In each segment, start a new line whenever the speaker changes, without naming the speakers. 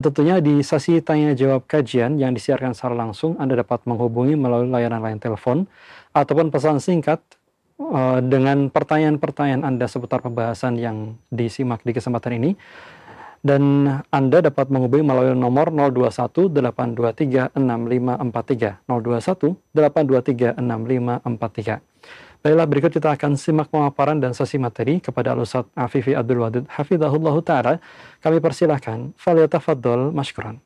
Tentunya di sesi tanya jawab kajian yang disiarkan secara langsung, Anda dapat menghubungi melalui layanan line telepon ataupun pesan singkat dengan pertanyaan-pertanyaan Anda seputar pembahasan yang disimak di kesempatan ini. Dan Anda dapat menghubungi melalui nomor 021 823 6543, 021 823 6543. Baiklah, berikut kita akan simak pemaparan dan sesi materi kepada Al-Ustadz Afifi Abdul Wadud Hafidhahullah Ta'ala. Kami persilahkan, falyatafaddal mashkuran.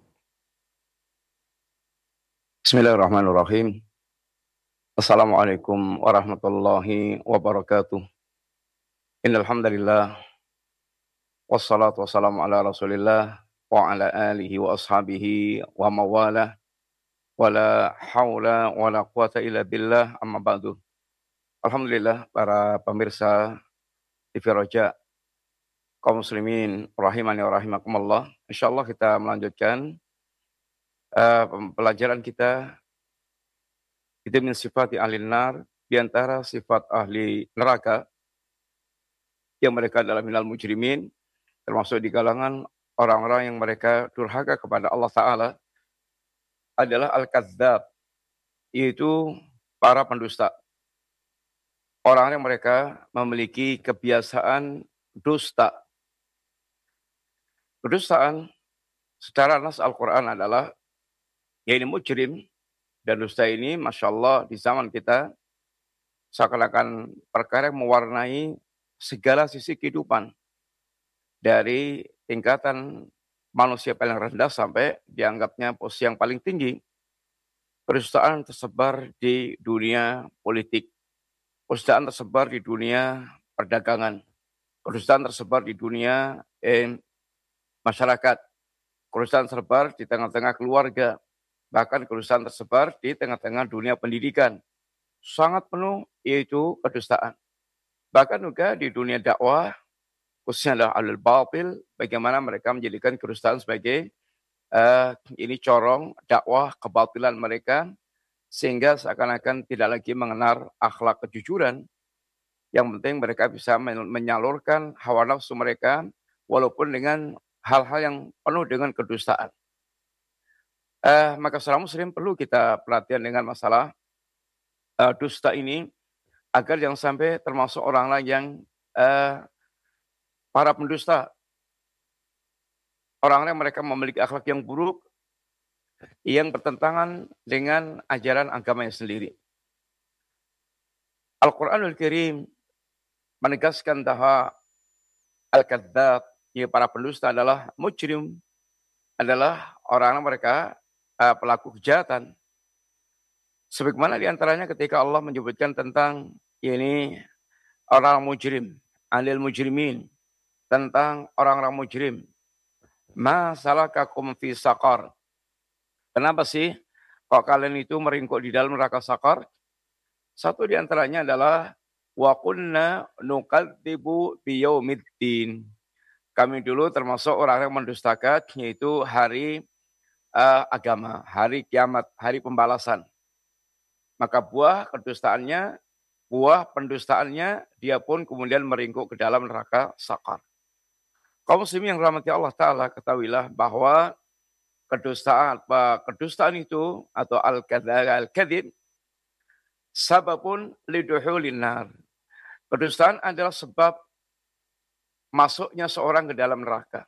Bismillahirrahmanirrahim. Assalamualaikum warahmatullahi wabarakatuh. Innal hamdalillah wassalatu wassalamu ala Rasulillah wa ala alihi wa ashabihi wa mawalah wala haula wala quwata illa billah amma ba'du. Alhamdulillah para pemirsa TV Roja kaum muslimin rahimani wa rahimakumullah. Insyaallah kita melanjutkan pelajaran kita itu min sifati ahli nar, di antara sifat ahli neraka yang mereka adalah minal mujrimin, termasuk di kalangan orang-orang yang mereka durhaka kepada Allah Ta'ala, adalah al-kadzdzab, yaitu para pendusta. Orang yang mereka memiliki kebiasaan dusta. Kedustaan secara nas Al-Quran adalah yaitu mujrim, dan dusta ini Masya Allah di zaman kita seakan-akan perkara yang mewarnai segala sisi kehidupan, dari tingkatan manusia paling rendah sampai dianggapnya posisi yang paling tinggi. Kedustaan tersebar di dunia politik, kedustaan tersebar di dunia perdagangan, kedustaan tersebar di dunia masyarakat, kedustaan tersebar di tengah-tengah keluarga, bahkan kedustaan tersebar di tengah-tengah dunia pendidikan. Sangat penuh yaitu kedustaan. Bahkan juga di dunia dakwah, khususnya adalah alul batil, bagaimana mereka menjadikan kedustaan sebagai ini corong dakwah kebatilan mereka, sehingga seakan-akan tidak lagi mengenal akhlak kejujuran. Yang penting mereka bisa menyalurkan hawa nafsu mereka walaupun dengan hal-hal yang penuh dengan kedustaan. Maka seorang muslim perlu kita perhatian dengan masalah dusta ini, agar jangan sampai termasuk orang lain yang para pendusta. Orang yang mereka memiliki akhlak yang buruk, yang bertentangan dengan ajaran agamanya sendiri. Al-Quranul Karim menegaskan bahwa al-kadzdzab, yaitu para pendusta, adalah mujrim, adalah orang mereka pelaku kejahatan. Sebagaimana diantaranya ketika Allah menyebutkan tentang ini orang mujrim, anil mujrimin, tentang orang-orang mujrim. Ma salakakum fi saqar. Kenapa sih kok kalian itu meringkuk di dalam neraka sakar? Satu diantaranya adalah wa kunna nukadzibu biyaumiddin. Kami dulu termasuk orang yang mendustakan, yaitu hari agama, hari kiamat, hari pembalasan. Maka buah pendustaannya, dia pun kemudian meringkuk ke dalam neraka sakar. Kaum muslimin yang rahmati Allah Ta'ala, ketahuilah bahwa kedustaan itu atau al-kadzib sababun liduhulin nar. Kedustaan adalah sebab masuknya seorang ke dalam neraka.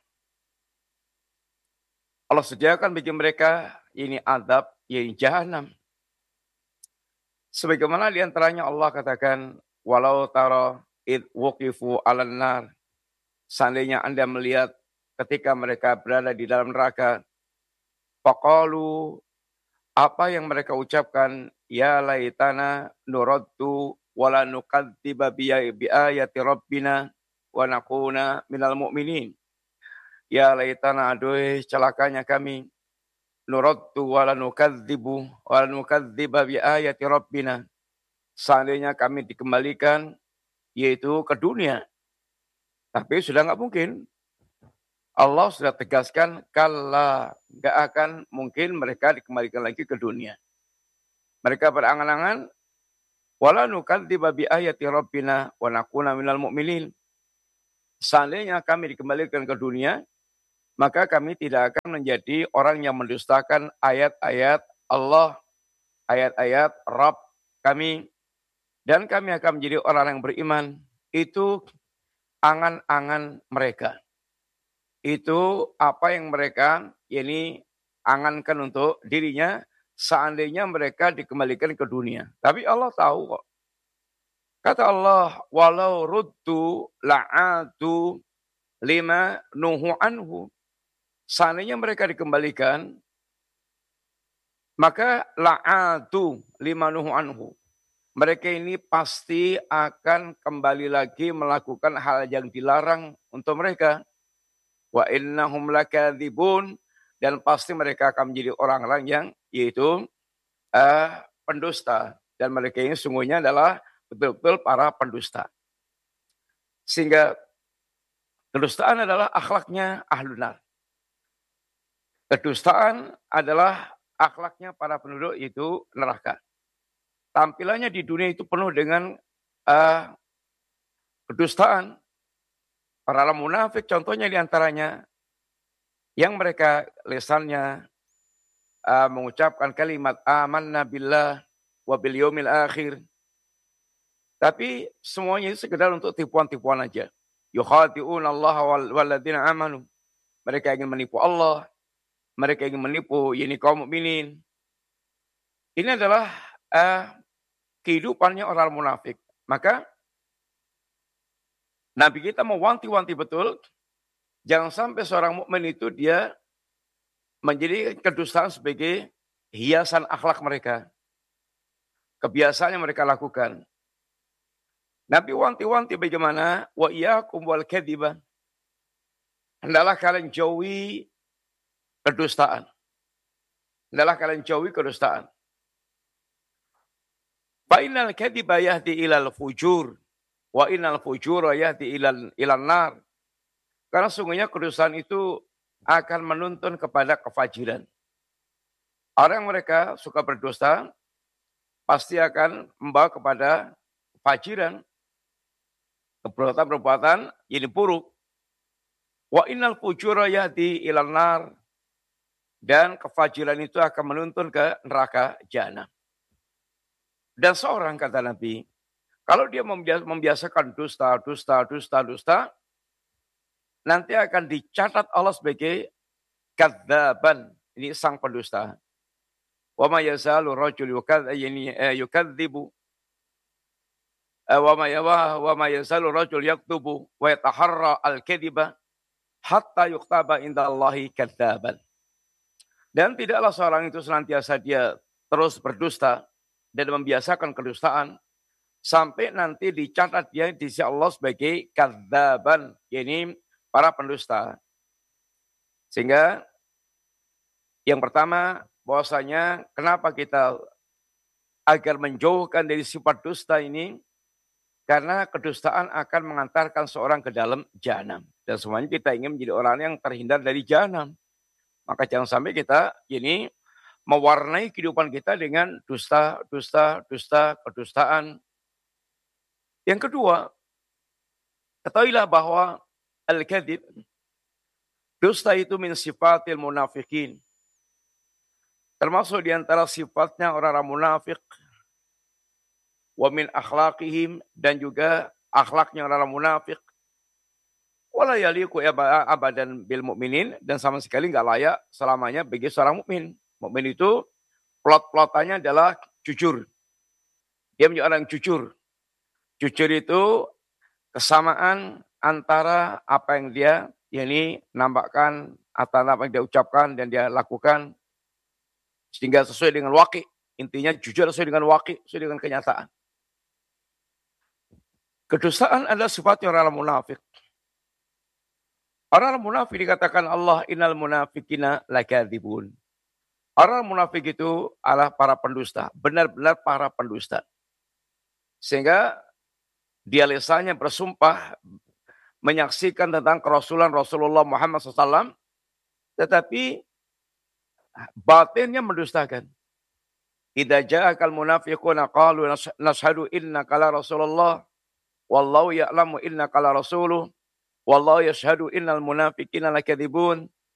Allah sediakan bagi mereka ini azab, yaitu jahanam. Sebagaimana diantaranya Allah katakan, walau tara id wuqifu 'alan nar. Seandainya Anda melihat ketika mereka berada di dalam neraka, faqalu, apa yang mereka ucapkan, ya laitana nuraddu wala nukadziba bi ayati rabbina wa nakuna minal mu'minin. Ya laitana, aduh celakanya kami, nuraddu wala nukadziba bi ayati rabbina. Seandainya kami dikembalikan yaitu ke dunia. Tapi sudah nggak mungkin. Allah sudah tegaskan, kalla, nggak akan mungkin mereka dikembalikan lagi ke dunia. Mereka berangan-angan, wala nukadziba bi ayati rabbina wa nakuna minal mu'minin. Seandainya kami dikembalikan ke dunia, maka kami tidak akan menjadi orang yang mendustakan ayat-ayat Allah, ayat-ayat Rabb kami, dan kami akan menjadi orang yang beriman. Itu angan-angan mereka. Itu apa yang mereka ini angankan untuk dirinya seandainya mereka dikembalikan ke dunia. Tapi Allah tahu kok. Kata Allah, walau ruddu la'atu lima nuhu anhu. Seandainya mereka dikembalikan, maka la'atu lima nuhu anhu. Mereka ini pasti akan kembali lagi melakukan hal yang dilarang untuk mereka. Wa innahum lakadzibun, dan pasti mereka akan menjadi orang-orang yang yaitu pendusta, dan mereka ini sungguhnya adalah betul-betul para pendusta. Sehingga kedustaan adalah akhlaknya ahlun nar. Kedustaan adalah akhlaknya para penduduk itu neraka. Tampilannya di dunia itu penuh dengan kedustaan. Para munafik contohnya diantaranya yang mereka lisannya mengucapkan kalimat amanna billah wa bil yaumil akhir. Tapi semuanya itu sekedar untuk tipuan-tipuan aja. Yukhadi'un Allah walladzina amanu. Mereka ingin menipu Allah. Mereka ingin menipu kaum mukminin. Ini adalah kehidupannya orang munafik. Maka Nabi kita mewanti-wanti betul, jangan sampai seorang mukmin itu dia menjadi kedustaan sebagai hiasan akhlak mereka. Kebiasaan yang mereka lakukan. Nabi wanti-wanti bagaimana wa iyyakum wal kadhiba. Hendaklah kalian jauhi kedustaan. Hendaklah kalian jauhi kedustaan. Fa innal kadhiba yahdi ilal fujur wa innal fujura yahdi ilan nar. Karena sungguhnya kedustaan itu akan menuntun kepada kefajiran. Orang yang mereka suka berdusta pasti akan membawa kepada kefajiran. Perbuatan-perbuatan ini buruk. Wa innal fujura yahdi ilan nar. Dan kefajiran itu akan menuntun ke neraka jahanam. Dan seorang, kata Nabi, kalau dia membiasakan dusta, nanti akan dicatat Allah sebagai kadzaban. Ini sang pendusta. Wa ma yazalu rajul yukadzibu. Wa ma yazalu rajul yaktubu wa yataharra al-kadhiba hatta yuktaba indallahi kadzaban. Dan tidaklah seorang itu senantiasa dia terus berdusta dan membiasakan kedustaan sampai nanti dicatat dia di sisi Allah sebagai kadzaban, yakni para pendusta. Sehingga yang pertama bahwasanya kenapa kita agar menjauhkan dari sifat dusta ini, karena kedustaan akan mengantarkan seorang ke dalam jahanam. Dan semuanya kita ingin menjadi orang yang terhindar dari jahanam. Maka jangan sampai kita ini mewarnai kehidupan kita dengan dusta, kedustaan. Yang kedua, ketahuilah bahwa al-kadzib, dusta itu min sifatil munafikin. Termasuk di antara sifatnya orang-orang munafik. Wa min akhlaqihim, dan juga akhlaknya orang-orang munafik. Wala yaliqu abadan bil mu'minin, dan sama sekali enggak layak selamanya bagi seorang mukmin. Mukmin itu plot-plotannya adalah jujur. Dia menjadi orang yang jujur. Jujur itu kesamaan antara apa yang dia nampakkan atau apa yang dia ucapkan dan dia lakukan sehingga sesuai dengan waqi'. Intinya jujur sesuai dengan waqi', sesuai dengan kenyataan. Kedustaan adalah sifatnya orang munafik. Orang munafik dikatakan Allah innal munafiqina lakadzibun. Orang munafik itu adalah para pendusta, benar-benar para pendusta. Sehingga dia lisannya bersumpah menyaksikan tentang kerasulan Rasulullah Muhammad SAW, tetapi batinnya mendustakan. Idza ja'akal munafiquna qalu nashhadu innaka la Rasulullah wallahu ya'lamu innaka la rasuluh wallahu yashhadu innal munafiqina lakadzibun.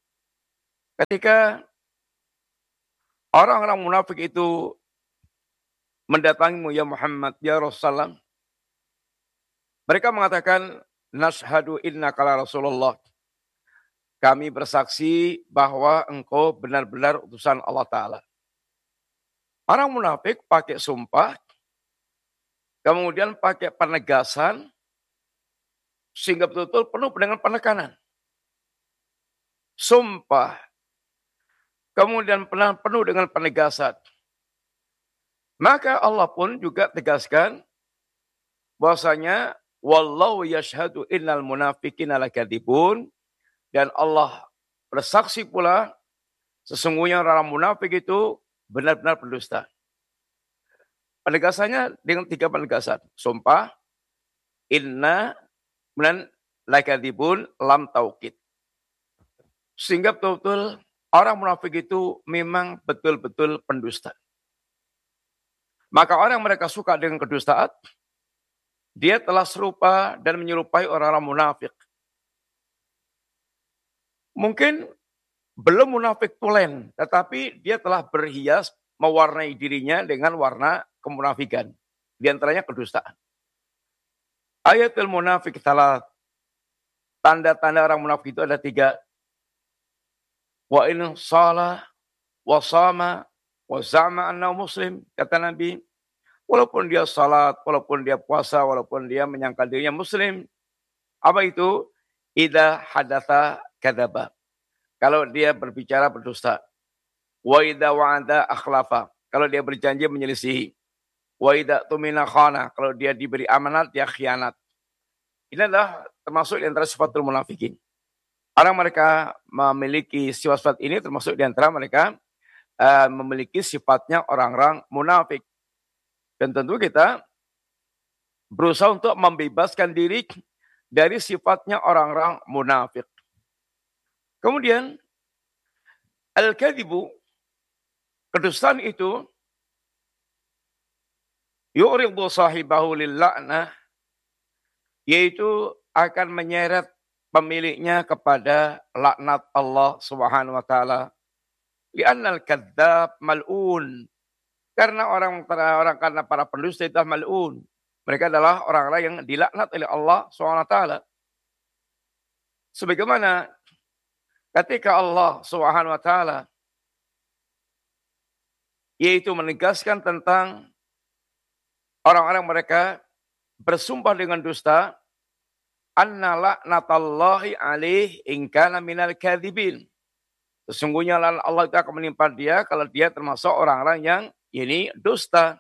Ketika orang-orang munafik itu mendatangimu ya Muhammad, ya Rasulullah, mereka mengatakan, nashhadu innaka la Rasulullah. Kami bersaksi bahwa engkau benar-benar utusan Allah Ta'ala. Orang munafik pakai sumpah, kemudian pakai penegasan, sehingga betul-betul penuh dengan penekanan. Sumpah, kemudian penuh dengan penegasan. Maka Allah pun juga tegaskan bahwasanya wallahu yashhadu innal munafiqina lakadzibun, dan Allah bersaksi pula sesungguhnya orang munafik itu benar-benar pendusta. Penegasannya dengan 3 penegasan. Sumpah, inna, kemudian lakadzibun, lam taukid. Sehingga betul-betul orang munafik itu memang betul-betul pendusta. Maka orang yang mereka suka dengan kedustaan, dia telah serupa dan menyerupai orang-orang munafik. Mungkin belum munafik tulen, tetapi dia telah berhias mewarnai dirinya dengan warna kemunafikan. Di antaranya kedustaan. Ayatul munafik salat. Tanda-tanda orang munafik itu ada 3. Wa in shalah wa sama wa za'ma annahu muslim. Kata Nabi, walaupun dia salat, walaupun dia puasa, walaupun dia menyangka dirinya muslim. Apa itu? Idza hadatsa kadzaba. Kalau dia berbicara berdusta. Wa idza wa'ada akhlafa. Kalau dia berjanji menyelisihi. Wa idza tumina khana. Kalau dia diberi amanat dia khianat. Ini adalah termasuk di antara sifatul munafikin. Orang mereka memiliki sifat-sifat ini termasuk di antara mereka memiliki sifatnya orang-orang munafik. Dan tentu kita berusaha untuk membebaskan diri dari sifatnya orang-orang munafik. Kemudian, al-kadzibu, kedustaan itu, yu'ridu sahibahu lil-la'nah, yaitu akan menyeret pemiliknya kepada laknat Allah Subhanahu wa taala. Li'annal kadzdzab mal'un. Karena karena para pendusta itu mal'un. Mereka adalah orang-orang yang dilaknat oleh Allah SWT. Sebagaimana ketika Allah SWT yaitu menegaskan tentang orang-orang mereka bersumpah dengan dusta, anna la'natallahi alaih in kana minal kadzibin. Sesungguhnya Allah itu akan menimpa dia kalau dia termasuk orang-orang yang ini dusta.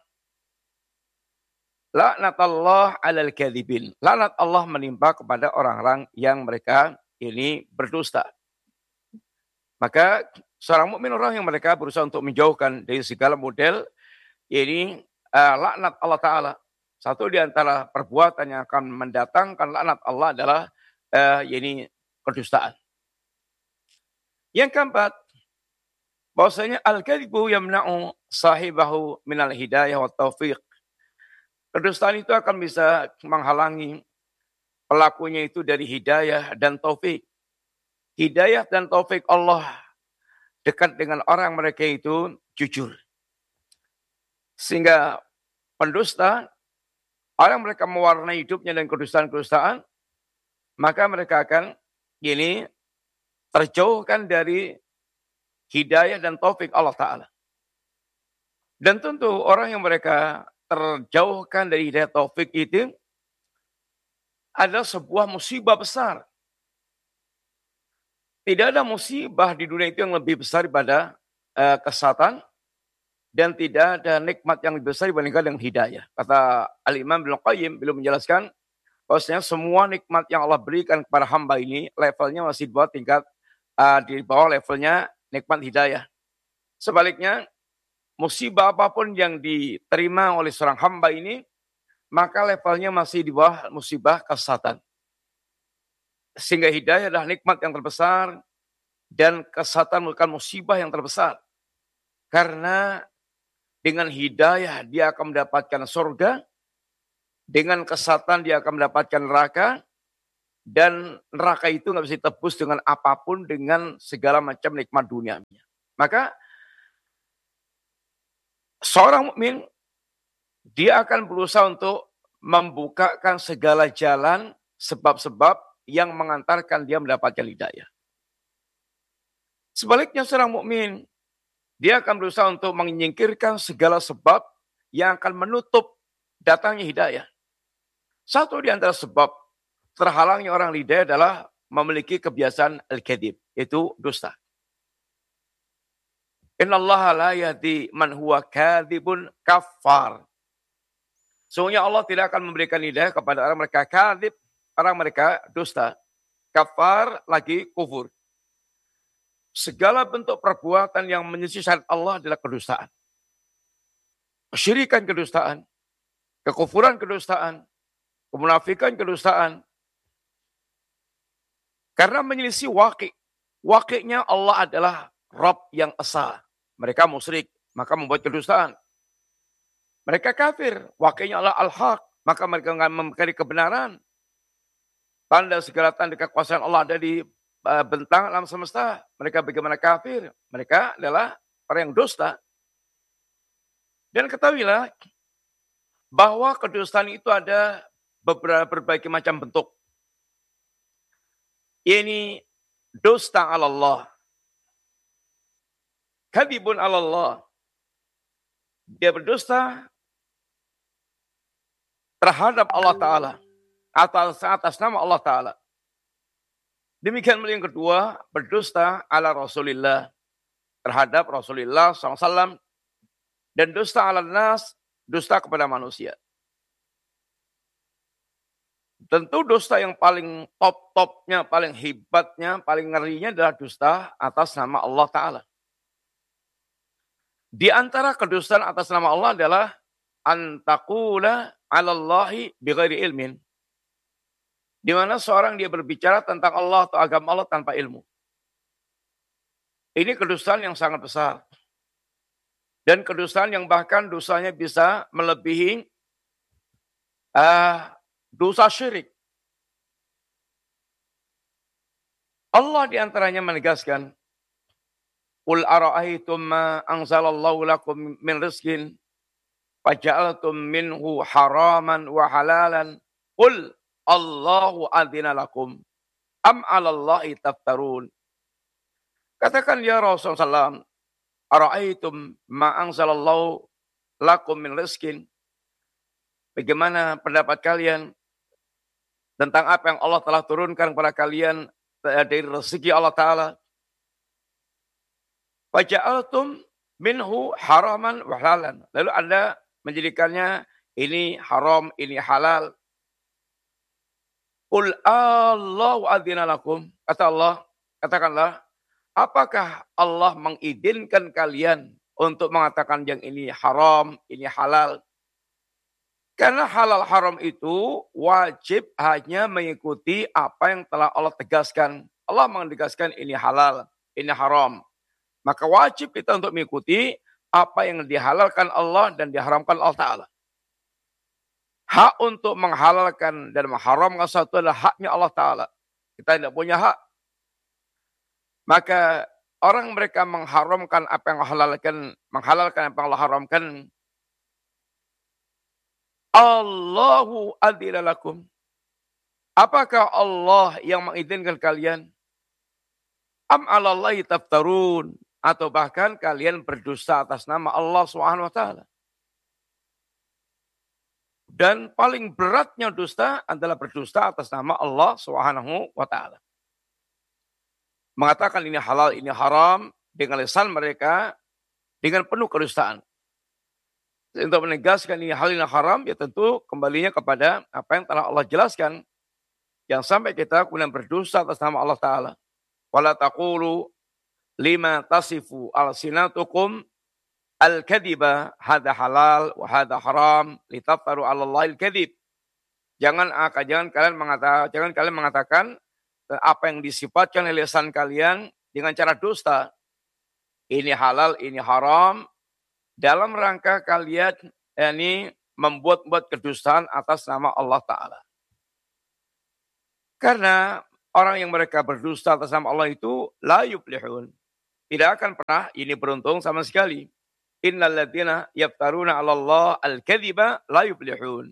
Laknatullah alal kadzibin. Laknat Allah menimpa kepada orang-orang yang mereka ini berdusta. Maka seorang mukmin orang yang mereka berusaha untuk menjauhkan dari segala model ini laknat Allah Ta'ala. Satu di antara perbuatan yang akan mendatangkan laknat Allah adalah ini kedustaan. Yang keempat, bahwasanya al-kadzibu yamna'u sahibahu minal hidayah wa taufiq. Kedustaan itu akan bisa menghalangi pelakunya itu dari hidayah dan taufik. Hidayah dan taufik Allah dekat dengan orang mereka itu jujur. Sehingga pendusta, orang mereka mewarnai hidupnya dengan kedustaan-kedustaan, maka mereka akan terjauhkan dari hidayah dan taufik Allah Ta'ala. Dan tentu orang yang mereka terjauhkan dari hidayah taufik itu adalah sebuah musibah besar. Tidak ada musibah di dunia itu yang lebih besar daripada kesesatan, dan tidak ada nikmat yang lebih besar dibandingkan dengan hidayah. Kata Al-Imam Ibnu Qayyim beliau menjelaskan bahwasanya semua nikmat yang Allah berikan kepada hamba ini levelnya masih di bawah tingkat di bawah levelnya nikmat hidayah. Sebaliknya, musibah apapun yang diterima oleh seorang hamba ini, maka levelnya masih di bawah musibah kesesatan. Sehingga hidayah adalah nikmat yang terbesar dan kesesatan merupakan musibah yang terbesar. Karena dengan hidayah dia akan mendapatkan surga, dengan kesesatan dia akan mendapatkan neraka, Dan neraka itu nggak bisa ditebus dengan apapun, dengan segala macam nikmat dunia. Maka seorang mukmin dia akan berusaha untuk membukakan segala jalan, sebab-sebab yang mengantarkan dia mendapatkan hidayah. Sebaliknya seorang mukmin dia akan berusaha untuk menyingkirkan segala sebab yang akan menutup datangnya hidayah. Satu di antara sebab terhalangnya orang hidayah adalah memiliki kebiasaan al-kadhib, yaitu dusta. Innallaha la yahdi man huwa kadhibun kafar. Sungguhnya Allah tidak akan memberikan hidayah kepada orang mereka kadhib, orang mereka dusta. Kafar lagi kufur. Segala bentuk perbuatan yang menyisihkan Allah adalah kedustaan. Kesyirikan kedustaan, kekufuran kedustaan, kemunafikan kedustaan. Karena menyelisih waqi'. Waqi'-nya Allah adalah Rabb yang esa. Mereka musyrik, maka membuat kedustaan. Mereka kafir, waqi'-nya Allah al-haq, maka mereka enggak mengingkari kebenaran. Tanda segala tanda kekuasaan Allah ada di bentang alam semesta. Mereka bagaimana kafir? Mereka adalah orang yang dusta. Dan ketahuilah bahwa kedustaan itu ada berbagai macam bentuk. Ini dusta ala Allah. Kadhibun ala Allah. Dia berdusta terhadap Allah Ta'ala. Atas nama Allah Ta'ala. Demikian yang kedua, berdusta ala Rasulullah. Terhadap Rasulullah SAW. Dan dusta ala nas, dusta kepada manusia. Tentu dusta yang paling top-topnya, paling hebatnya, paling ngerinya adalah dusta atas nama Allah Ta'ala. Di antara kedustaan atas nama Allah adalah antaqula 'alallahi bighairi ilmin. Di mana seorang dia berbicara tentang Allah atau agama Allah tanpa ilmu. Ini kedustaan yang sangat besar. Dan kedustaan yang bahkan dosanya bisa melebihi dosa syirik. Allah diantaranya menegaskan, Qul ara'aytum ma anzalallahu lakum min rizkin, faja'altum minhu haraman wa halalan, Qul Allahu adzina lakum, am 'alallahi taftarun. Katakan ya Rasulullah SAW, ara'aytum ma anzalallahu lakum min rizkin. Bagaimana pendapat kalian tentang apa yang Allah telah turunkan kepada kalian dari rezeki Allah Ta'ala? Faja'altum minhu haraman wa halalan. Lalu Anda menjadikannya ini haram, ini halal. Qul Allahu adzina lakum. Kata Allah, katakanlah, apakah Allah mengizinkan kalian untuk mengatakan yang ini haram, ini halal? Karena halal haram itu wajib hanya mengikuti apa yang telah Allah tegaskan. Allah menegaskan ini halal, ini haram. Maka wajib kita untuk mengikuti apa yang dihalalkan Allah dan diharamkan Allah Ta'ala. Hak untuk menghalalkan dan mengharamkan sesuatu adalah haknya Allah Ta'ala. Kita tidak punya hak. Maka orang mereka mengharamkan apa yang menghalalkan apa yang Allah haramkan. Allahu adzina lakum. Apakah Allah yang mengizinkan kalian? Am 'alallahi taftarun. Atau bahkan kalian berdusta atas nama Allah SWT. Dan paling beratnya dusta adalah berdusta atas nama Allah SWT. Mengatakan ini halal, ini haram dengan lisan mereka dengan penuh kedustaan. Untuk menegaskan ini hal yang haram, ya tentu kembalinya kepada apa yang telah Allah jelaskan. Yang sampai kita kemudian berdosa atas nama Allah Ta'ala. Wala taqulu lima tasifu al-sinatukum al-kadhiba hadha halal wa hadha haram litaftaru 'ala Allahi al-kadhib. Jangan kalian mengatakan apa yang disifatkan oleh lisan kalian dengan cara dusta. Ini halal, ini haram. Dalam rangka kalian membuat kedustaan atas nama Allah Ta'ala. Karena orang yang mereka berdusta atas nama Allah itu la yuflihun. Tidak akan pernah ini beruntung sama sekali. Innal ladzina yaftaruna 'ala Allah al-kadziba la yuflihun.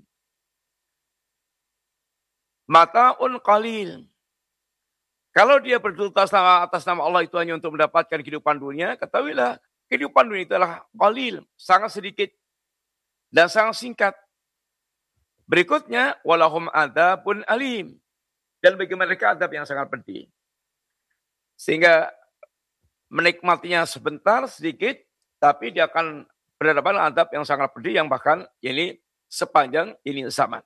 Mata'un qalil. Kalau dia berdusta atas nama Allah itu hanya untuk mendapatkan kehidupan dunia, ketahuilah kehidupan dunia itu adalah qalil, sangat sedikit dan sangat singkat. Berikutnya walahum adzabun alim. Dan bagi mereka adab yang sangat pedih. Sehingga menikmatinya sebentar sedikit, tapi dia akan berhadapan dengan adab yang sangat pedih yang bahkan ini sepanjang ini zaman.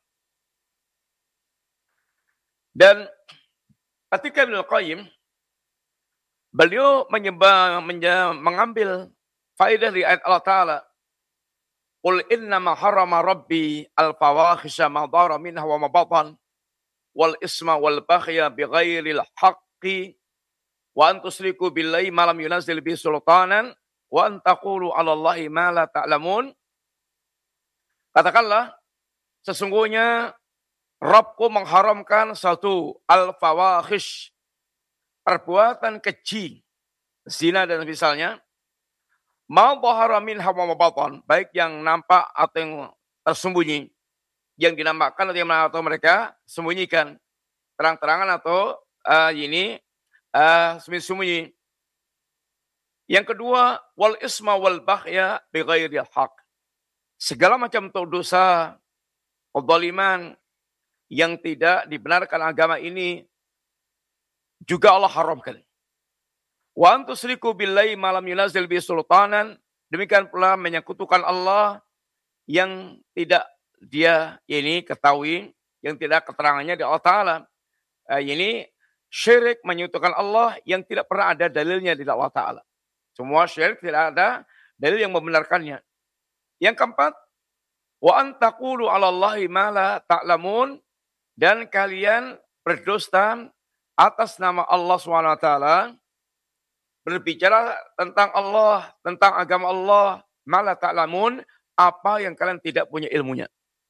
Dan ketika Ibnu Qayyim beliau mengambil faedah dari ayat Allah Ta'ala, qul innama harrama rabbi al-fawahisha ma dhara minha wa ma batan wal isma wal baghya bighairil haqqi wa an tusriku billahi ma lam yunazil bihi sultanan wa an taqulu 'ala Allahi ma la ta'lamun. Katakanlah, sesungguhnya Rabbku mengharamkan satu al-fawahish, perbuatan keji, zina dan misalnya, ma dhahara minha wa ma batan, baik yang nampak atau yang tersembunyi, yang dinampakkan atau mereka sembunyikan, terang-terangan atau sembunyi-sembunyi. Yang kedua, wal isma wal baghya bighairil haq. Segala macam dosa, kezaliman yang tidak dibenarkan agama ini juga Allah haramkan. Wa antusriku billahi ma lam yunazil bi sultanan, demikian pula menyekutukan Allah yang tidak dia ini ketahui, yang tidak keterangannya di Allah Ta'ala. Ini syirik, menyekutukan Allah yang tidak pernah ada dalilnya di Allah Ta'ala. Semua syirik tidak ada dalil yang membenarkannya. Yang keempat, wa antaqulu 'ala Allahi ma la ta'lamun, dan kalian berdusta atas nama Allah SWT, berbicara tentang Allah, tentang agama Allah, ma la ta'lamun, apa yang kalian tidak punya ilmunya.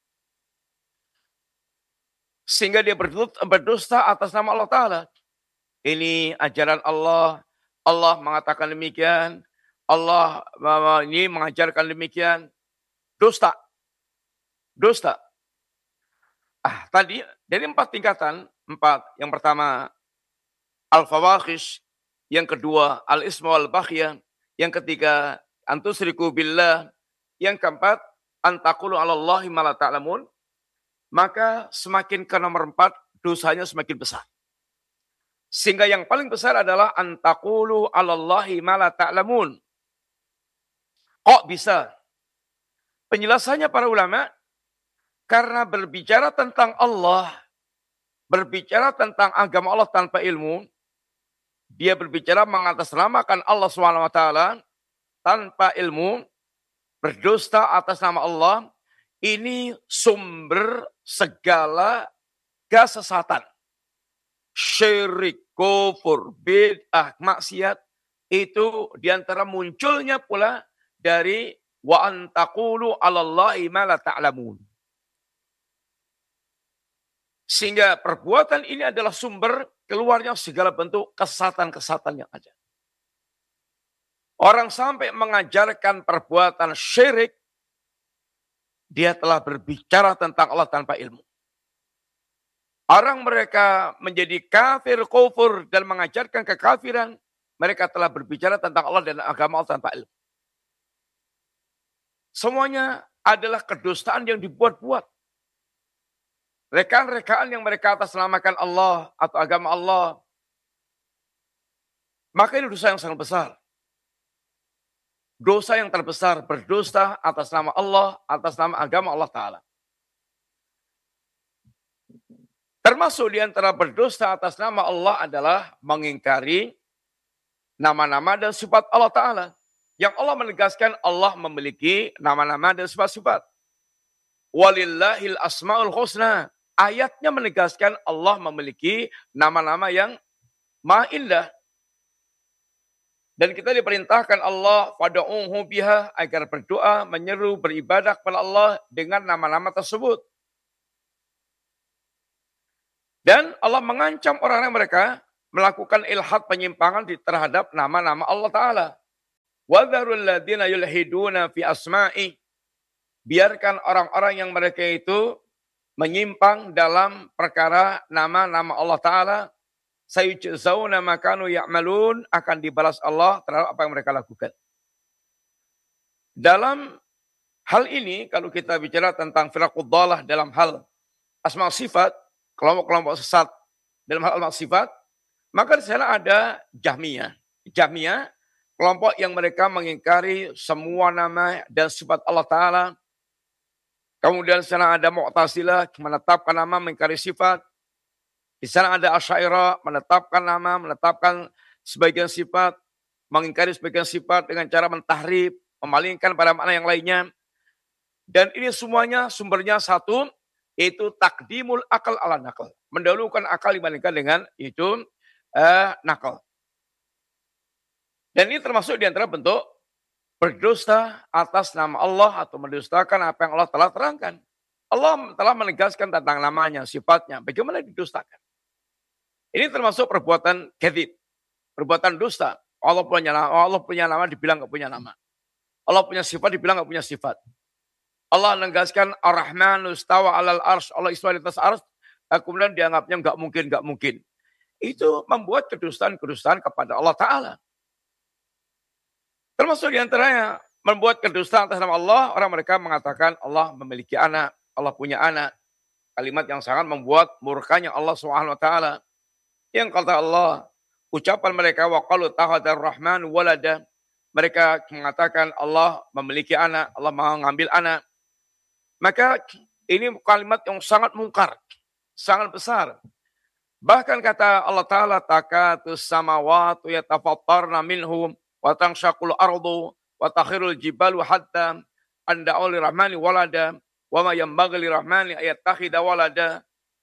Sehingga dia berdusta atas nama Allah Ta'ala. Ini ajaran Allah, Allah mengatakan demikian, Allah ini mengajarkan demikian. Dusta. Dusta. Tadi dari 4 tingkatan, 4. Yang pertama al-fawahish, yang kedua al-isma wal baghya, yang ketiga antusriku billah, yang keempat antaqulu 'ala Allahi ma la ta'lamun. Maka semakin ke nomor 4, dosanya semakin besar. Sehingga yang paling besar adalah antaqulu 'ala Allahi ma la ta'lamun. Kok bisa? Penjelasannya para ulama, karena berbicara tentang Allah, berbicara tentang agama Allah tanpa ilmu, dia berbicara mengatasnamakan Allah SWT tanpa ilmu, berdusta atas nama Allah, ini sumber segala kesesatan. Syirik, kufur, bid'ah, maksiat, itu diantara munculnya pula dari wa antaqulu 'ala Allahi ma la ta'lamun. Sehingga perbuatan ini adalah sumber keluarnya segala bentuk kesesatan-kesesatan yang ada. Orang sampai mengajarkan perbuatan syirik, dia telah berbicara tentang Allah tanpa ilmu. Orang mereka menjadi kafir, kufur, dan mengajarkan kekafiran, mereka telah berbicara tentang Allah dan agama Allah tanpa ilmu. Semuanya adalah kedustaan yang dibuat-buat. Rekaan-rekaan yang mereka atasnamakan Allah atau agama Allah, maka ini dosa yang sangat besar. Dosa yang terbesar, berdusta atas nama Allah, atas nama agama Allah Ta'ala. Termasuk di antara berdusta atas nama Allah adalah mengingkari nama-nama dan sifat Allah Ta'ala. Yang Allah menegaskan Allah memiliki nama-nama dan sifat-sifat. Walillahil asma'ul husna. Ayatnya menegaskan Allah memiliki nama-nama yang maha indah. Dan kita diperintahkan Allah fad'uhu biha, agar berdoa, menyeru, beribadah kepada Allah dengan nama-nama tersebut. Dan Allah mengancam orang-orang mereka melakukan ilhad penyimpangan terhadap nama-nama Allah Ta'ala. وَذَرُوا الَّذِينَ يُلْحِدُونَ فِي أَسْمَائِهِ. Biarkan orang-orang yang mereka itu menyimpang dalam perkara nama-nama Allah Ta'ala. Sayujzauna ma kanu ya'malun, akan dibalas Allah terhadap apa yang mereka lakukan. Dalam hal ini, kalau kita bicara tentang firaqud dhalah dalam hal asma sifat, kelompok-kelompok sesat dalam hal asma sifat, maka di sana ada Jahmiyah. Jahmiyah, kelompok yang mereka mengingkari semua nama dan sifat Allah Ta'ala. Kemudian di sana ada Mu'tazilah, menetapkan nama, mengingkari sifat. Di sana ada Asy'ariyah, menetapkan nama, menetapkan sebagian sifat, mengingkari sebagian sifat dengan cara mentahrif, memalingkan pada makna yang lainnya. Dan ini semuanya sumbernya satu, yaitu takdimul akal ala nakal. Mendahulukan akal dibandingkan dengan itu nakal. Dan ini termasuk di antara bentuk berdusta atas nama Allah atau mendustakan apa yang Allah telah terangkan. Allah telah menegaskan tentang namanya, sifatnya. Bagaimana didustakan? Ini termasuk perbuatan kadzib, perbuatan dusta. Allah punya nama, dibilang nggak punya nama. Allah punya sifat, dibilang nggak punya sifat. Allah menegaskan Ar-Rahmanu istawa 'alal arsy, Allah istiwa di atas arsy, kemudian dianggapnya nggak mungkin. Itu membuat kedustaan kepada Allah Ta'ala. Termasuk di antaranya membuat kedustaan atas nama Allah, orang mereka mengatakan Allah memiliki anak, Allah punya anak. Kalimat yang sangat membuat murkanya Allah Subhanahu wa taala. Yang kata Allah, ucapan mereka waqalu tahadar rahman walada. Mereka mengatakan Allah memiliki anak, Allah mengambil anak. Maka ini kalimat yang sangat mungkar, sangat besar. Bahkan kata Allah Ta'ala, takatus samawatu yatafattarna minhum wa tanshaqul ardu wa takhirul jibalu hatta anda'u lirahmani walada wa ma yanbaghi lirahmani ayattakhidha walada.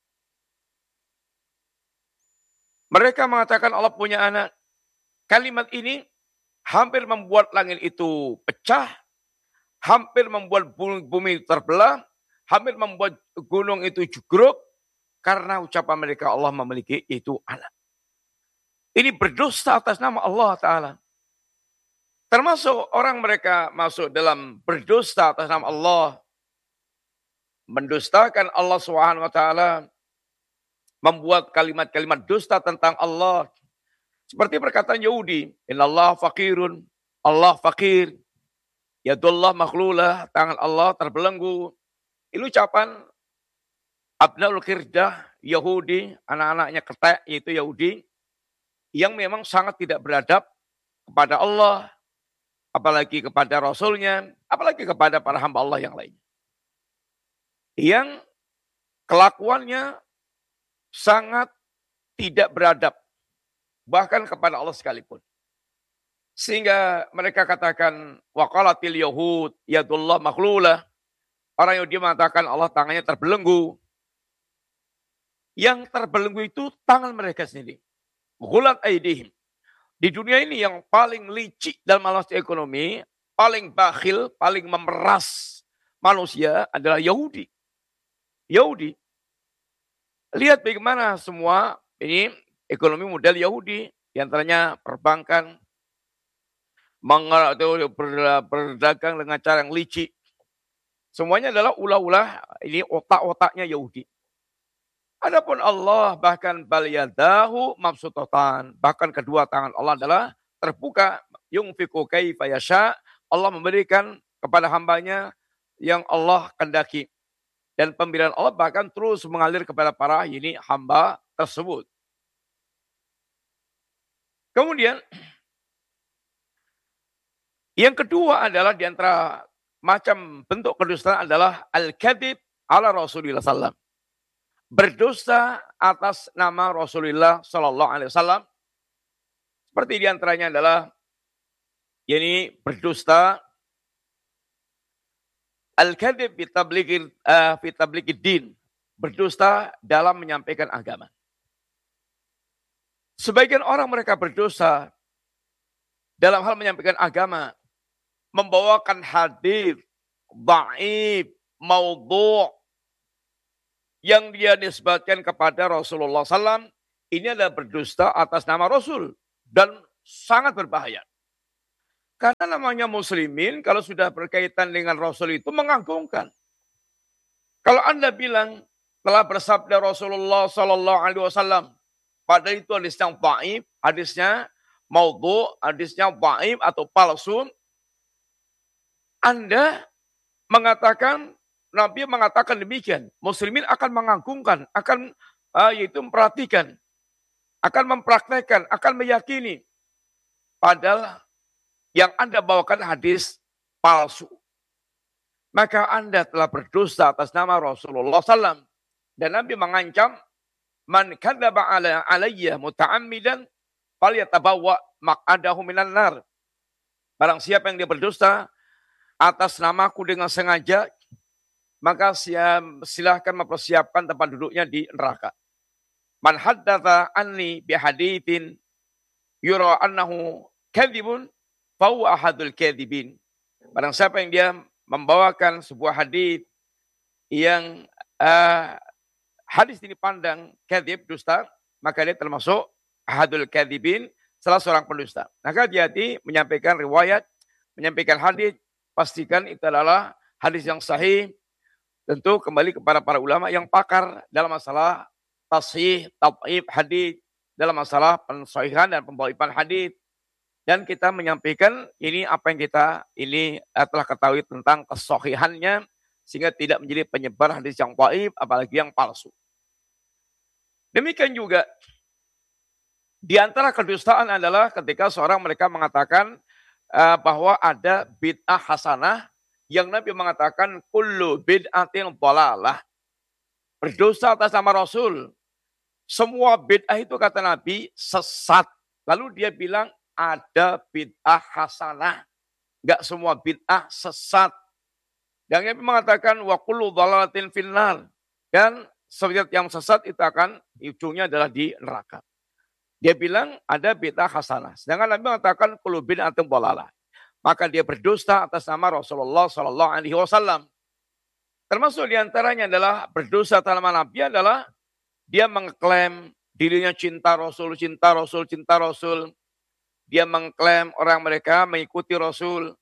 Mereka mengatakan Allah punya anak. Kalimat ini hampir membuat langit itu pecah, hampir membuat bumi terbelah, hampir membuat gunung itu jugruk, karena ucapan mereka Allah memiliki itu anak. Ini berdusta atas nama Allah Ta'ala. Termasuk orang mereka masuk dalam berdusta atas nama Allah, mendustakan Allah Subhanahu wa taala, membuat kalimat-kalimat dusta tentang Allah. Seperti perkataan Yahudi, innallaha faqirun, Allah fakir, yadullah makhlulah, tangan Allah terbelenggu. Ini ucapan Abnaul Qirdah, Yahudi, anak-anaknya ketek, yaitu Yahudi, yang memang sangat tidak beradab kepada Allah, apalagi kepada Rasulnya, apalagi kepada para hamba Allah yang lain. Yang kelakuannya sangat tidak beradab, bahkan kepada Allah sekalipun. Sehingga mereka katakan, waqalatil yahud, yadullah makhlulah. Orang Yahudi mengatakan Allah tangannya terbelenggu. Yang terbelenggu itu tangan mereka sendiri. Ghulat aidihim. Di dunia ini yang paling licik dalam alas ekonomi, paling bakhil, paling memeras manusia adalah Yahudi. Yahudi. Lihat bagaimana semua ini ekonomi model Yahudi, di antaranya perbankan, berdagang dengan cara yang licik. Semuanya adalah ulah-ulah, ini otak-otaknya Yahudi. Adapun Allah bahkan bal yadahu mabsutatan, bahkan kedua tangan Allah adalah terbuka, yunfiqu kaifa yasha, Allah memberikan kepada hambanya yang Allah kehendaki. Dan pemberian Allah bahkan terus mengalir kepada para ini hamba tersebut. Kemudian yang kedua adalah di antara macam bentuk kedustaan adalah al-kadzib ala Rasulullah sallallahu. Berdusta atas nama Rasulullah sallallahu alaihi wasallam. Seperti di antaranya adalah yakni berdusta al-kadzib fi tabligid din, berdusta dalam menyampaikan agama. Sebagian orang mereka berdosa dalam hal menyampaikan agama, membawakan hadis dhaif, maudhu' yang dia nisbatkan kepada Rasulullah SAW, ini adalah berdusta atas nama Rasul. Dan sangat berbahaya. Karena namanya muslimin, kalau sudah berkaitan dengan Rasul itu mengagungkan. Kalau Anda bilang telah bersabda Rasulullah SAW, padahal itu hadis yang dhaif, hadisnya maudhu, hadisnya dhaif atau palsu, Anda mengatakan, Nabi mengatakan demikian, muslimin akan mengagungkan, akan yaitu memperhatikan, akan mempraktekkan, akan meyakini. Padahal yang Anda bawakan hadis palsu. Maka Anda telah berdosa atas nama Rasulullah SAW. Dan Nabi mengancam, man kadzaba alayya muta'ammidan falyatabawa maq'adahu minan nar. Barang siapa yang dia berdusta atas namaku dengan sengaja, maka silahkan mempersiapkan tempat duduknya di neraka. Man haddatha anni bihadithin yura annahu kadzibun fahuwa ahadul kadzibin. Barang siapa yang dia membawakan sebuah hadis yang hadis ini pandang kadzib, dusta, maka dia termasuk ahadul kadzibin, salah seorang pendusta. Maka hati-hati menyampaikan riwayat, menyampaikan hadis, pastikan itu adalah hadis yang sahih. Tentu kembali kepada para ulama yang pakar dalam masalah tashih, tad'if hadis, dalam masalah pensahihan dan pembaifan hadis. Dan kita menyampaikan ini apa yang kita ini telah ketahui tentang kesahihannya, sehingga tidak menjadi penyebar hadis yang dhaif, apalagi yang palsu. Demikian juga di antara kedustaan adalah ketika seorang mereka mengatakan bahwa ada bid'ah hasanah, yang Nabi mengatakan kullu bid'atin dhalalah. Berdosa atas nama Rasul. Semua bid'ah itu kata Nabi sesat. Lalu dia bilang ada bid'ah hasanah. Enggak semua bid'ah sesat. Dan Nabi mengatakan wa kullu dhalalatin finnar. Dan setiap yang sesat itu akan ujungnya adalah di neraka. Dia bilang ada bid'ah hasanah. Sedangkan Nabi mengatakan kullu bid'atin dhalalah. Maka dia berdusta atas nama Rasulullah SAW. Termasuk diantaranya adalah berdosa atas nama Nabi adalah dia mengklaim dirinya cinta Rasul, cinta Rasul, cinta Rasul. Dia mengklaim orang mereka mengikuti Rasul.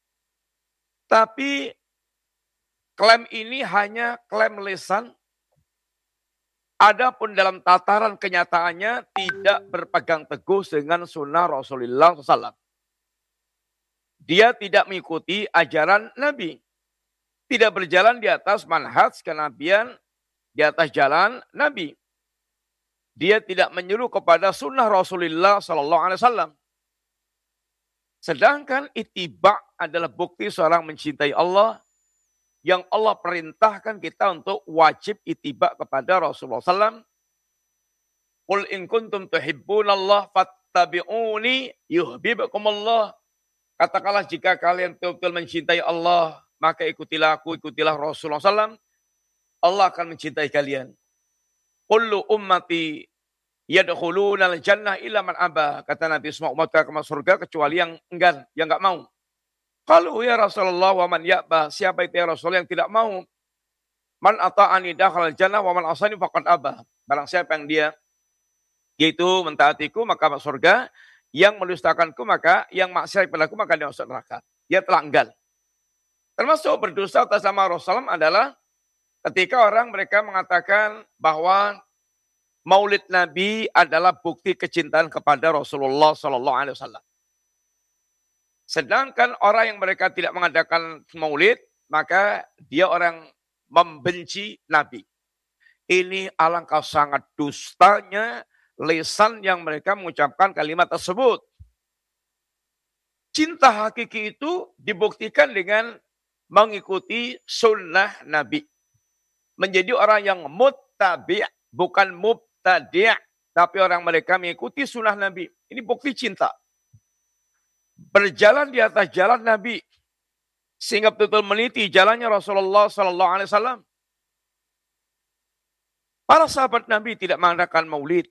Tapi klaim ini hanya klaim lisan. Adapun dalam tataran kenyataannya tidak berpegang teguh dengan sunnah Rasulullah SAW. Dia tidak mengikuti ajaran Nabi. Tidak berjalan di atas manhaj kenabian, di atas jalan Nabi. Dia tidak menyuruh kepada sunnah Rasulullah SAW. Sedangkan ittiba adalah bukti seorang mencintai Allah, yang Allah perintahkan kita untuk wajib ittiba kepada Rasulullah SAW. Qul in kuntum tuhibbunallah fattabi'uni yuhibbukumullah. Katakanlah jika kalian betul-betul mencintai Allah, maka ikutilah aku, ikutilah Rasulullah SAW. Allah akan mencintai kalian. Kullu ummati yadkhuluna al-jannah illa man aba. Kata Nabi, semua umat akan masuk surga kecuali yang enggan, yang enggak mau. Kalau ya Rasulullah wa man ya'ba, siapa itu ya Rasul yang tidak mau? Man ata'ani dakhala al-jannah wa man asani faqad aba. Barang siapa yang dia yaitu mentaatiku maka masuk surga, yang mendustakanku maka yang maksiat padaku maka dia masuk neraka. Dia telah enggan. Termasuk berdosa atas nama Rasulullah adalah ketika orang mereka mengatakan bahwa Maulid Nabi adalah bukti kecintaan kepada Rasulullah SAW. Sedangkan orang yang mereka tidak mengadakan Maulid, maka dia orang membenci Nabi. Ini alangkah sangat dustanya lisan yang mereka mengucapkan kalimat tersebut. Cinta hakiki itu dibuktikan dengan mengikuti sunnah Nabi. Menjadi orang yang muttabi', bukan mubtadi', tapi orang mereka mengikuti sunnah Nabi. Ini bukti cinta. Berjalan di atas jalan Nabi, sehingga betul-betul meniti jalannya Rasulullah SAW. Para sahabat Nabi tidak mengadakan maulid.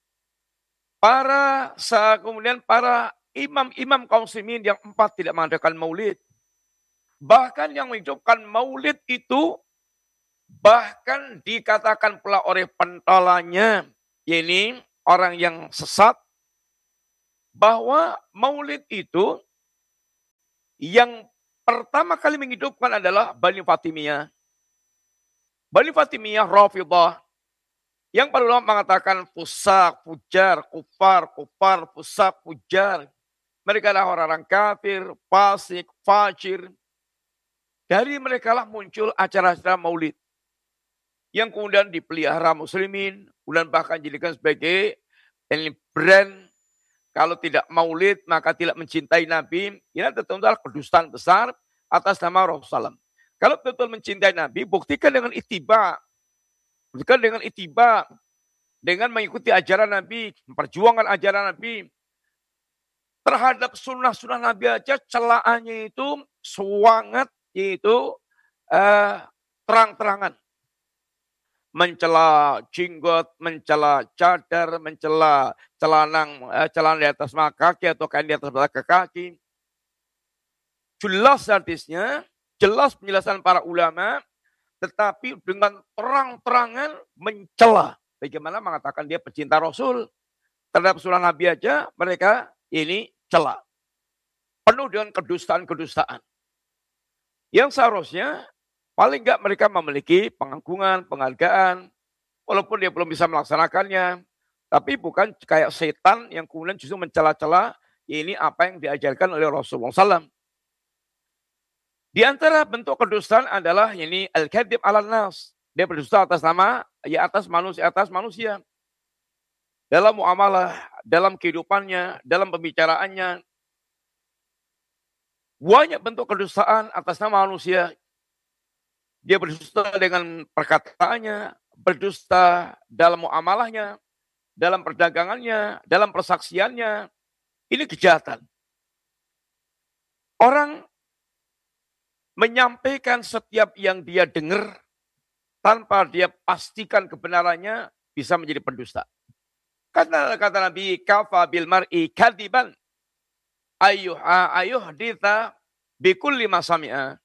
Kemudian para imam-imam kaum muslimin yang 4 tidak mengadakan maulid. Bahkan yang menghidupkan maulid itu Bahkan dikatakan pula oleh pentolanya, ini orang yang sesat, bahwa maulid itu yang pertama kali menghidupkan adalah Bani Fatimiyah. Bani Fatimiyah Rafidhah. Yang para ulama mengatakan fusak, fujar, kufar, fusak, fujar. Mereka adalah orang-orang kafir, fasik, fajir. Dari mereka lah muncul acara-acara maulid. Yang kemudian dipelihara muslimin, kemudian bahkan dijadikan sebagai brand. Kalau tidak maulid, maka tidak mencintai Nabi. Ini tentu adalah kedustaan besar atas nama Rasulullah. Kalau betul mencintai Nabi, buktikan dengan ittiba. Buktikan dengan ittiba. Dengan mengikuti ajaran Nabi, memperjuangkan ajaran Nabi. Terhadap sunnah-sunnah Nabi aja celaannya itu sangat yaitu terang-terangan. Mencela jenggot, mencela cadar, mencela celana di atas kaki atau kain di atas kaki. Jelas hadisnya, jelas penjelasan para ulama, tetapi dengan terang-terangan mencela. Bagaimana mengatakan dia pecinta Rasul? Terhadap sunnah Nabi aja mereka ini cela. Penuh dengan kedustaan-kedustaan. Yang seharusnya paling enggak mereka memiliki pengagungan, penghargaan. Walaupun dia belum bisa melaksanakannya. Tapi bukan kayak setan yang kemudian justru mencela-cela ini apa yang diajarkan oleh Rasulullah SAW. Di antara bentuk kedustaan adalah ini al-kadhib 'alan nas. Dia berdusta atas nama, ya atas manusia. Dalam muamalah, dalam kehidupannya, dalam pembicaraannya. Banyak bentuk kedustaan atas nama manusia. Dia berdusta dengan perkataannya, berdusta dalam muamalahnya, dalam perdagangannya, dalam persaksiannya. Ini kejahatan. Orang menyampaikan setiap yang dia dengar tanpa dia pastikan kebenarannya bisa menjadi pendusta. Karena kata Nabi, kafa bil mar'i kadiban ayyuhditha bikulli ma sami'a.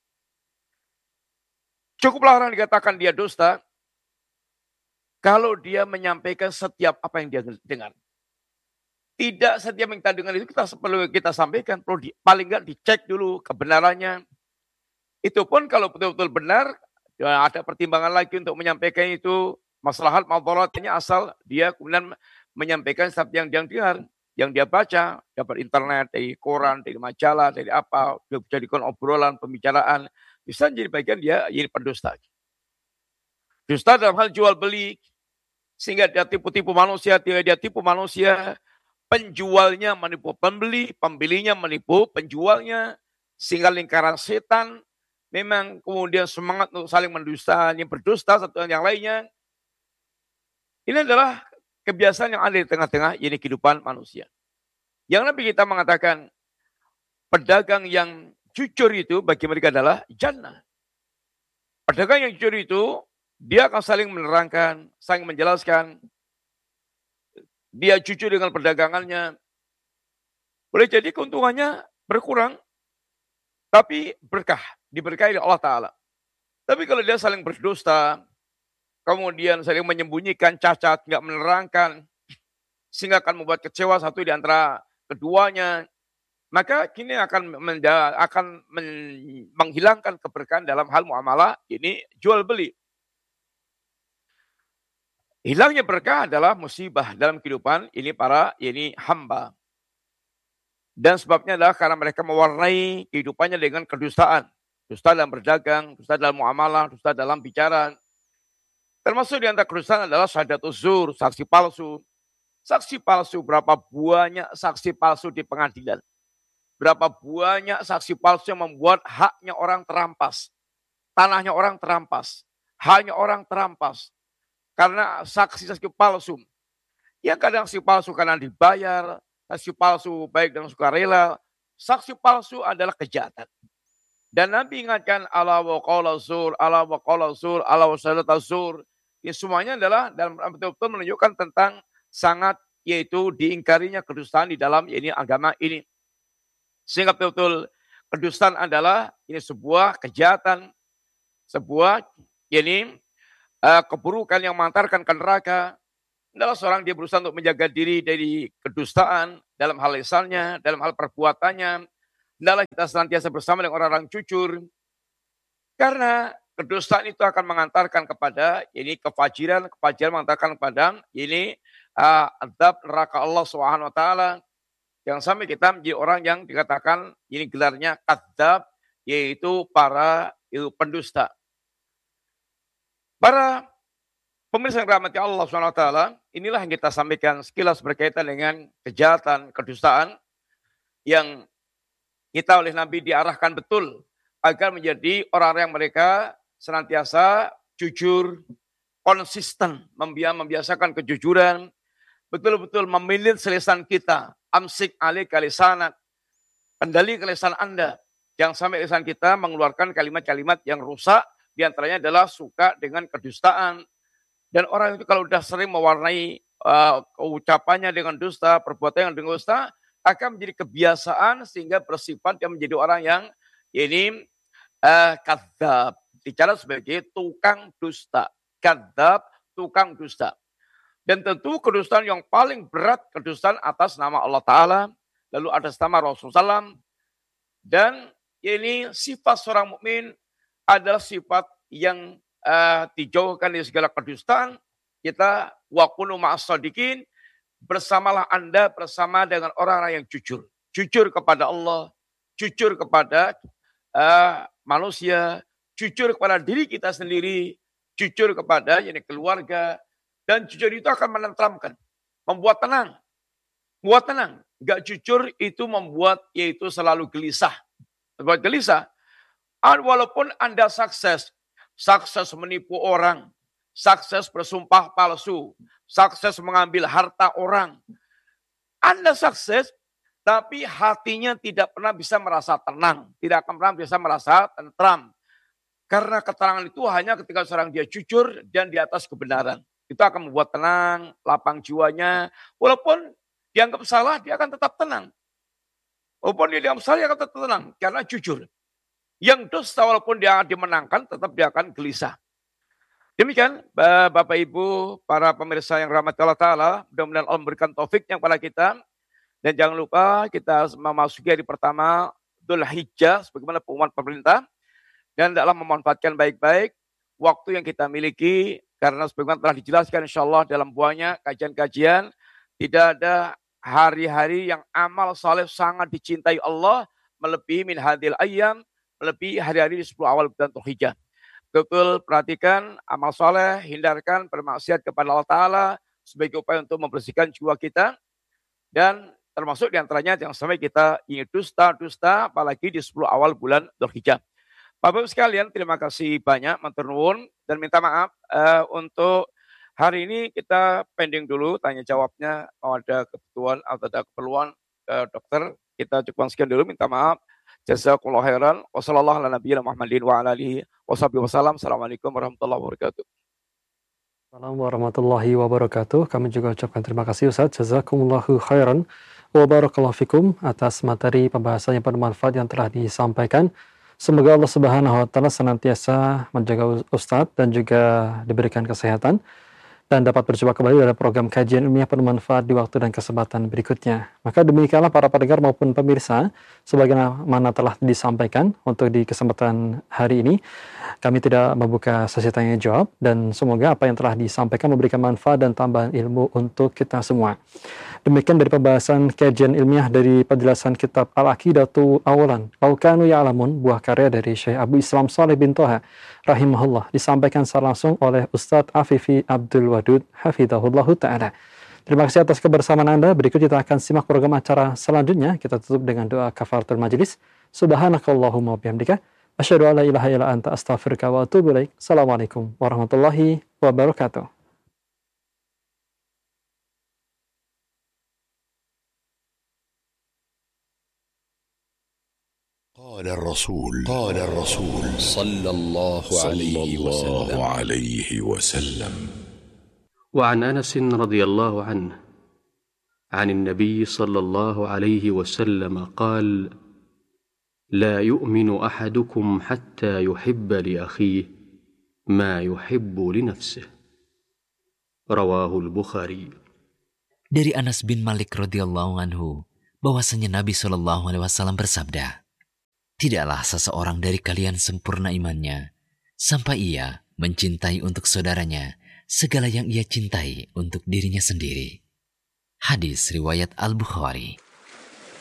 Cukuplah orang dikatakan dia dusta kalau dia menyampaikan setiap apa yang dia dengar. Tidak setiap yang kita dengar itu perlu kita sampaikan, paling enggak dicek dulu kebenarannya. Itu pun kalau betul-betul benar, ya ada pertimbangan lagi untuk menyampaikan itu. Maslahat madaratnya asal dia kemudian menyampaikan setiap yang dia dengar, yang dia baca, dapat internet, dari koran, dari majalah, dari apa, dijadikan obrolan, pembicaraan, bisa jadi bagian dia jadi pendusta. Dusta dalam hal jual beli, sehingga dia tipu-tipu manusia, dia tipu manusia, penjualnya menipu pembeli, pembelinya menipu penjualnya, sehingga lingkaran setan memang kemudian semangat untuk saling mendusta, yang berdusta satu yang lainnya. Ini adalah kebiasaan yang ada di tengah-tengah ini kehidupan manusia. Yang Nabi kita mengatakan, pedagang yang jujur itu bagi mereka adalah jannah. Pedagang yang jujur itu, dia akan saling menerangkan, saling menjelaskan. Dia jujur dengan perdagangannya. Boleh jadi keuntungannya berkurang, tapi berkah, diberkahi oleh Allah Ta'ala. Tapi kalau dia saling berdusta, kemudian saling menyembunyikan cacat, nggak menerangkan, sehingga akan membuat kecewa satu di antara keduanya, maka kini akan menghilangkan keberkahan dalam hal muamalah, ini jual beli. Hilangnya berkah adalah musibah dalam kehidupan ini hamba. Dan sebabnya adalah karena mereka mewarnai kehidupannya dengan kedustaan. Dusta dalam berdagang, dusta dalam muamalah, dusta dalam bicara. Termasuk di antara kedustaan adalah syahadatuz zur, saksi palsu. Saksi palsu, berapa banyak saksi palsu di pengadilan. Berapa banyak saksi palsu yang membuat haknya orang terampas. Tanahnya orang terampas. Haknya orang terampas. Karena saksi-saksi palsu. Yang kadang saksi palsu karena dibayar. Saksi palsu baik dengan sukarela. Saksi palsu adalah kejahatan. Dan Nabi ingatkan, ala wa qawla zur, ala wa qawla zur, ala wa syahadatuz zur. Ini semuanya adalah dalam betul-betul menunjukkan tentang sangat yaitu diingkarinya kedustaan di dalam ini agama ini. Sehingga betul-betul kedustaan adalah ini sebuah kejahatan, sebuah ini keburukan yang mengantarkan ke neraka. Adalah seorang dia berusaha untuk menjaga diri dari kedustaan dalam hal lisannya, dalam hal perbuatannya. Adalah kita senantiasa bersama dengan orang-orang jujur. Karena kedustaan itu akan mengantarkan kepada ini kefajiran mengantarkan kepada ini azab neraka Allah Subhanahu wa taala. Jangan sampai kita menjadi orang yang dikatakan ini gelarnya kadzab, yaitu para pendusta. Para pemirsa yang dirahmati Allah SWT, inilah yang kita sampaikan sekilas berkaitan dengan kejahatan, kedustaan yang kita oleh Nabi diarahkan betul agar menjadi orang-orang yang mereka senantiasa jujur, konsisten, membiasakan kejujuran, betul-betul memilih lisan kita, amsik alaika lisanak, kendali ke lisan Anda. Jangan sampai lisan kita mengeluarkan kalimat-kalimat yang rusak, diantaranya adalah suka dengan kedustaan. Dan orang itu kalau sudah sering mewarnai ucapannya dengan dusta, perbuatannya dengan dusta, akan menjadi kebiasaan sehingga bersifat yang menjadi orang yang ini kadzab. Dicatat sebagai tukang dusta. Kadzab, tukang dusta. Dan tentu kedustaan yang paling berat, kedustaan atas nama Allah Ta'ala, lalu atas nama Rasulullah SAW. Dan ini sifat seorang mukmin adalah sifat yang dijauhkan dari segala kedustaan. Kita wakunu ma'as-shadiqin, bersamalah Anda bersama dengan orang-orang yang jujur. Jujur kepada Allah, jujur kepada manusia, jujur kepada diri kita sendiri, jujur kepada keluarga, dan jujur itu akan menenteramkan, membuat tenang. Membuat tenang. Enggak jujur itu membuat yaitu selalu gelisah. Membuat gelisah. Walaupun Anda sukses menipu orang, sukses bersumpah palsu, sukses mengambil harta orang. Anda sukses, tapi hatinya tidak pernah bisa merasa tenang, tidak akan pernah bisa merasa tentram. Karena keterangan itu hanya ketika seorang dia jujur dan di atas kebenaran. Itu akan membuat tenang, lapang jiwanya. Walaupun dianggap salah, dia akan tetap tenang. Walaupun dia dianggap salah, dia akan tetap tenang. Karena jujur. Yang dusta walaupun dia dimenangkan, tetap dia akan gelisah. Demikian Bapak Ibu, para pemirsa yang rahmat Allah Ta'ala, mudah-mudahan Allah memberikan taufiknya kepada kita. Dan jangan lupa kita memasuki hari pertama Dzulhijjah sebagaimana pengumuman pemerintah. Dan dalam memanfaatkan baik-baik waktu yang kita miliki, karena sebagaimana telah dijelaskan insyaAllah dalam buahnya kajian-kajian, tidak ada hari-hari yang amal saleh sangat dicintai Allah melebihi min hadil ayyam, melebihi hari-hari di 10 awal bulan Dzulhijjah. Betul, perhatikan amal soleh, hindarkan bermaksiat kepada Allah Ta'ala sebagai upaya untuk membersihkan jiwa kita. Dan termasuk diantaranya jangan sampai kita ingin dusta-dusta, apalagi di 10 awal bulan Dzulhijjah. Bapak-Ibu sekalian, terima kasih banyak, matur nuwun, dan minta maaf untuk hari ini kita pending dulu tanya jawabnya. Kalau ada kebutuhan atau ada keperluan dokter, kita cukupkan sekian dulu, minta maaf. Jazakallahu khairan. Wassallallahu ala nabiyina Muhammadin wa ala alihi washabihi wasallam. Assalamualaikum warahmatullahi wabarakatuh.
Assalamualaikum warahmatullahi wabarakatuh. Kami juga ucapkan terima kasih Ustaz. Jazakumullahu khairan wa barakallahu fikum atas materi pembahasan yang bermanfaat yang telah disampaikan. Semoga Allah Subhanahu wa taala senantiasa menjaga Ustaz dan juga diberikan kesehatan dan dapat berjumpa kembali dalam program kajian ilmiah bermanfaat di waktu dan kesempatan berikutnya. Maka demikianlah para pendengar maupun pemirsa, sebagaimana telah disampaikan untuk di kesempatan hari ini, kami tidak membuka sesi tanya jawab, dan semoga apa yang telah disampaikan memberikan manfaat dan tambahan ilmu untuk kita semua. Demikian dari pembahasan kajian ilmiah dari penjelasan kitab Al-Aqidatu Awalan Law Kanu Ya'lamun, buah karya dari Syekh Abu Islam Shalih bin Toha rahimahullah, disampaikan secara langsung oleh Ustadz Afifi Abdul Wadud hafidhahullahu ta'ala. Terima kasih atas kebersamaan Anda. Berikut kita akan simak program acara selanjutnya. Kita tutup dengan doa kafaratul majelis. Subhanakallahumma bihamdika asyhadu an la ilaha illa anta astaghfiruka wa atubu ilaik. Assalamualaikum warahmatullahi wabarakatuh.
قال الرسول صلى الله عليه وسلم
وعن أنس رضي الله عنه عن النبي صلى الله عليه وسلم قال: لا يؤمن أحدكم حتى يحب لأخيه ما يحب لنفسه. رواه البخاري.
Dari Anas bin Malik radhiyallahu anhu, bahwasanya Nabi SAW bersabda, "Tidaklah seseorang dari kalian sempurna imannya sampai ia mencintai untuk saudaranya segala yang ia cintai untuk dirinya sendiri." Hadis riwayat Al-Bukhari.